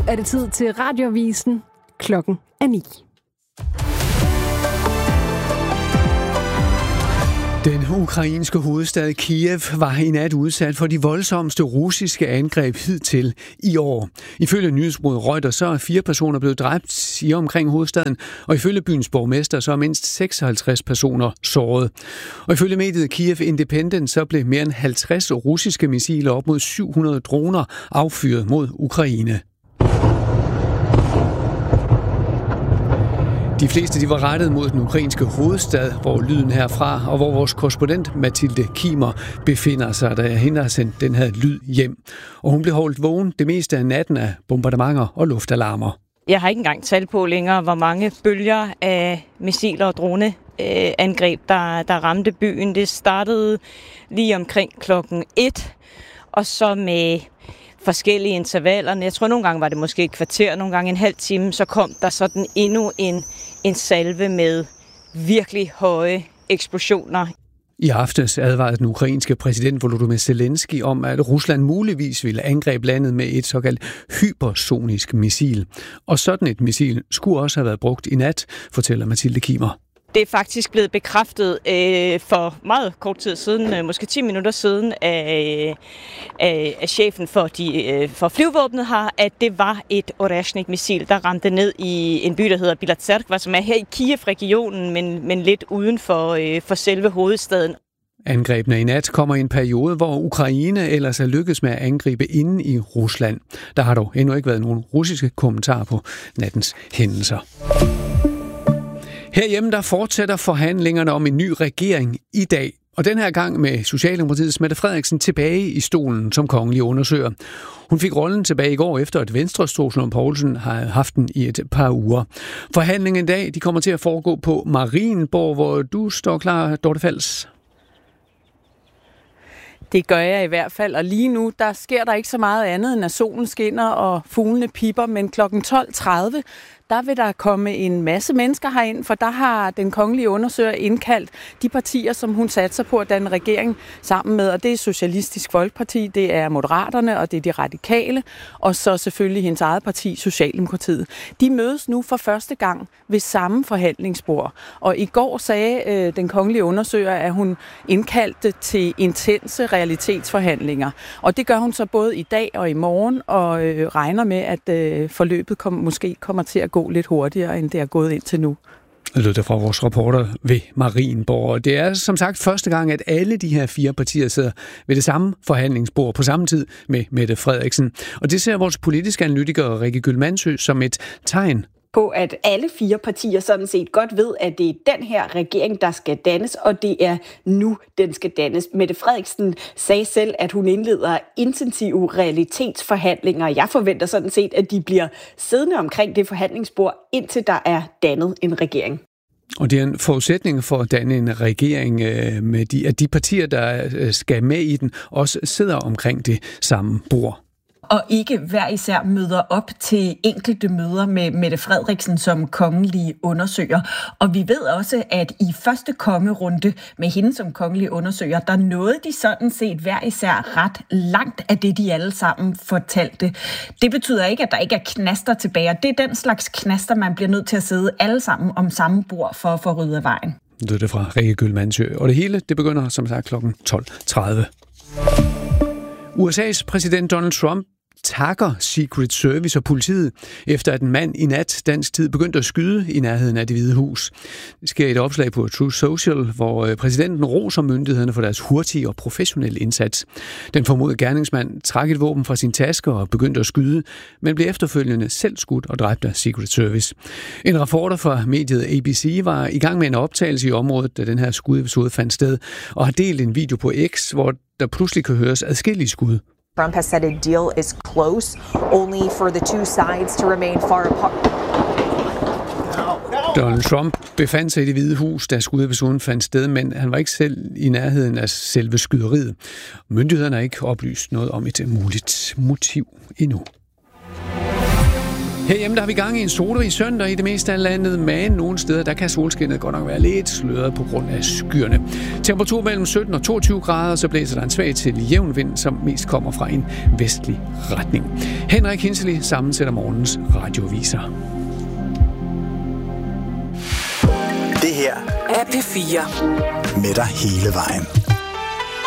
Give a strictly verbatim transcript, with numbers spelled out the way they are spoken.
er det tid til Radioavisen. Klokken er ni. Den ukrainske hovedstad Kiev var i nat udsat for de voldsomste russiske angreb hidtil i år. Ifølge nyhedsbureauet Reuters så er fire personer blevet dræbt i omkring hovedstaden, og ifølge byens borgmester så er mindst seksoghalvtreds personer såret. Og ifølge mediet Kiev Independent så blev mere end halvtreds russiske missiler op mod syv hundrede droner affyret mod Ukraine. De fleste de var rettet mod den ukrainske hovedstad, hvor lyden herfra, og hvor vores korrespondent Mathilde Kimer befinder sig, da hende har sendt den her lyd hjem. Og hun blev holdt vågen det meste af natten af bombardementer og luftalarmer. Jeg har ikke engang tal på længere, hvor mange bølger af missiler og droneangreb, der, der ramte byen. Det startede lige omkring klokken et, og så med forskellige intervaller. Jeg tror, nogle gange var det måske et kvarter, nogle gange en halv time, så kom der sådan endnu en, en salve med virkelig høje eksplosioner. I aftes advarede den ukrainske præsident Volodymyr Zelensky om, at Rusland muligvis ville angribe landet med et såkaldt hypersonisk missil. Og sådan et missil skulle også have været brugt i nat, fortæller Mathilde Kimer. Det er faktisk blevet bekræftet øh, for meget kort tid siden, øh, måske ti minutter siden, af, af, af chefen for, de, øh, for flyvevåbnet her, at det var et Oreshnik-missil, der ramte ned i en by, der hedder Bilatserkva, som er her i Kiev-regionen, men, men lidt uden for, øh, for selve hovedstaden. Angrebene i nat kommer i en periode, hvor Ukraine ellers er lykkedes med at angribe inde i Rusland. Der har dog endnu ikke været nogen russiske kommentarer på nattens hændelser. Herhjemme der fortsætter forhandlingerne om en ny regering i dag, og den her gang med Socialdemokratiets Mette Frederiksen tilbage i stolen som kongelig undersøger. Hun fik rollen tilbage i går efter, at Venstres Troels Lund Poulsen har haft den i et par uger. Forhandlingen i dag de kommer til at foregå på Marienborg, hvor du står klar, Dorte Fals. Det gør jeg i hvert fald, og lige nu der sker der ikke så meget andet, end at solen skinner og fuglene pipper, men klokken tolv tredive, der vil der komme en masse mennesker herind, for der har den kongelige undersøger indkaldt de partier, som hun satser på at danne regering sammen med, og det er Socialistisk Folkeparti, det er Moderaterne, og det er de Radikale, og så selvfølgelig hendes eget parti, Socialdemokratiet. De mødes nu for første gang ved samme forhandlingsbord, og i går sagde øh, den kongelige undersøger, at hun indkaldte til intense realitetsforhandlinger, og det gør hun så både i dag og i morgen, og øh, regner med, at øh, forløbet kom, måske kommer til at gå lidt hurtigere, end det er gået indtil nu. Det lød fra vores reporter ved Marienborg. Det er som sagt første gang, at alle de her fire partier sidder ved det samme forhandlingsbord på samme tid med Mette Frederiksen. Og det ser vores politiske analytiker Rikke Gylmansø som et tegn på, at alle fire partier sådan set godt ved, at det er den her regering, der skal dannes, og det er nu, den skal dannes. Mette Frederiksen sagde selv, at hun indleder intensive realitetsforhandlinger. Jeg forventer sådan set, at de bliver siddende omkring det forhandlingsbord, indtil der er dannet en regering. Og det er en forudsætning for at danne en regering, med de, at de partier, der skal med i den, også sidder omkring det samme bord. Og ikke hver især møder op til enkelte møder med Mette Frederiksen som kongelig undersøger. Og vi ved også, at i første kongerunde med hende som kongelig undersøger, der nåede de sådan set hver især ret langt af det, de alle sammen fortalte. Det betyder ikke, at der ikke er knaster tilbage. Det er den slags knaster, man bliver nødt til at sidde alle sammen om samme bord for at få ryddet af vejen. Det er det fra Rikke Gylmansø. Og det hele, det begynder som sagt klokken tolv tredive. U S A's præsident Donald Trump takker Secret Service og politiet, efter at en mand i nat dansk tid begyndte at skyde i nærheden af Det Hvide Hus. Det sker i et opslag på Truth Social, hvor præsidenten roser myndighederne for deres hurtige og professionelle indsats. Den formodede gerningsmand trak et våben fra sin taske og begyndte at skyde, men blev efterfølgende selv skudt og dræbt af Secret Service. En reporter fra mediet A B C var i gang med en optagelse i området, da den her skudepisode fandt sted, og har delt en video på X, hvor der pludselig kan høres adskillige skud. Trump has said a deal is close, only for the two sides to remain far apart. Donald Trump befandt sig i Det Hvide Hus, da skudepisoden fandt sted, men han var ikke selv i nærheden af selve skyderiet. Myndighederne har ikke oplyst noget om et muligt motiv endnu. Herhjemme der har vi gang i en solrig søndag i det meste af landet, men nogle steder der kan solskinnet godt nok være lidt sløret på grund af skyerne. Temperatur mellem sytten og toogtyve grader, så blæser der en svag til jævn vind, som mest kommer fra en vestlig retning. Henrik Hinsley sammensætter morgens radioaviser. Det her er P fire. Med dig hele vejen.